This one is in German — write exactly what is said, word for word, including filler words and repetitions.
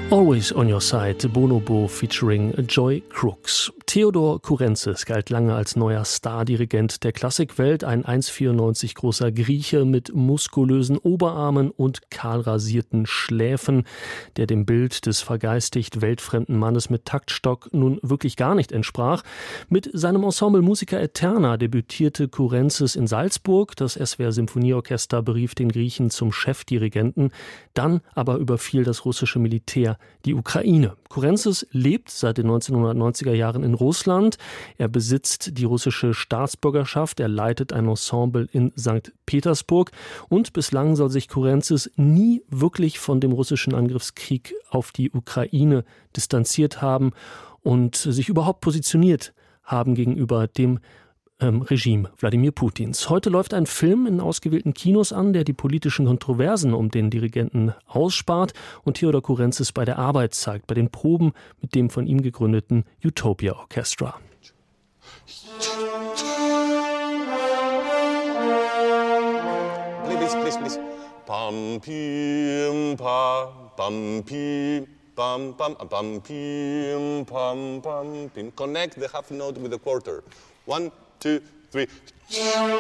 Always on Your Side, Bonobo featuring Joy Crooks. Theodor Kourentses galt lange als neuer Stardirigent der Klassikwelt, ein eins Komma vierundneunzig großer Grieche mit muskulösen Oberarmen und kahlrasierten Schläfen, der dem Bild des vergeistigt weltfremden Mannes mit Taktstock nun wirklich gar nicht entsprach. Mit seinem Ensemble Musica Eterna debütierte Kourentses in Salzburg. Das S W R Symphonieorchester berief den Griechen zum Chefdirigenten. Dann aber überfiel das russische Militär die Ukraine. Kourentses lebt seit den neunzehnhundertneunziger Jahren in Russland. Er besitzt die russische Staatsbürgerschaft. Er leitet ein Ensemble in Sankt Petersburg. Und bislang soll sich Kourentses nie wirklich von dem russischen Angriffskrieg auf die Ukraine distanziert haben und sich überhaupt positioniert haben gegenüber dem Ähm, Regime Wladimir Putins. Heute läuft ein Film in ausgewählten Kinos an, der die politischen Kontroversen um den Dirigenten ausspart und Theodor Kourentses bei der Arbeit zeigt, bei den Proben mit dem von ihm gegründeten Utopia Orchestra. Please, please, please. Pam, pim, pa, pam, pim. Pam, pam, pam, pim, pam, pam, pim. Connect the half note with the quarter. One, two, three.